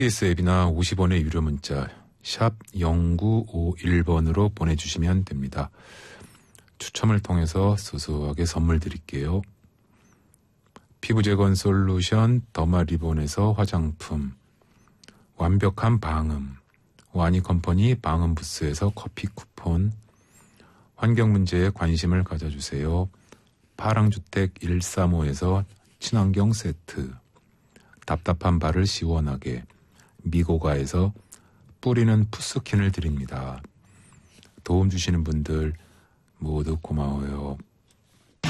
TBS 앱이나 50원의 유료 문자 샵 0951번으로 보내주시면 됩니다. 추첨을 통해서 소소하게 선물 드릴게요. 피부재건 솔루션 더마리본에서 화장품, 완벽한 방음, 와니컴퍼니 방음부스에서 커피 쿠폰, 환경 문제에 관심을 가져주세요. 파랑주택 135에서 친환경 세트, 답답한 발을 시원하게 미고가에서 뿌리는 푸스킨을 드립니다. 도움 주시는 분들 모두 고마워요.